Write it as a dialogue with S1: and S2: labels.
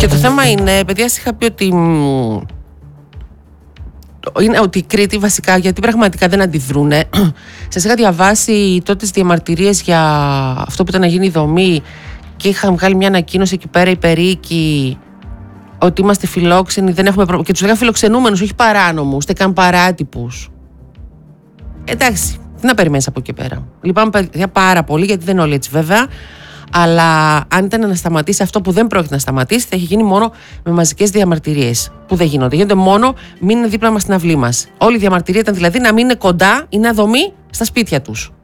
S1: Και το θέμα είναι, παιδιά, σας είχα πει ότι είναι ότι η Κρήτη βασικά, γιατί πραγματικά δεν αντιδρούνε. Σας είχα διαβάσει τότε τις διαμαρτυρίες για αυτό που ήταν να γίνει η δομή και είχαν βγάλει μια ανακοίνωση εκεί πέρα οι περίοικοι ότι είμαστε φιλόξενοι, δεν έχουμε και τους λέγανε φιλοξενούμενους, όχι παράνομους, ούτε καν παράτυπους. Εντάξει, τι να περιμένεις από εκεί πέρα. Λυπάμαι παιδιά πάρα πολύ, γιατί δεν είναι όλοι έτσι βέβαια. Αλλά αν ήταν να σταματήσει αυτό που δεν πρόκειται να σταματήσει, θα έχει γίνει μόνο με μαζικές διαμαρτυρίες. Που δεν γίνονται. Γίνονται μόνο μην είναι δίπλα μας στην αυλή μας. Όλη η διαμαρτυρία ήταν δηλαδή να μην είναι κοντά ή να δομεί στα σπίτια τους.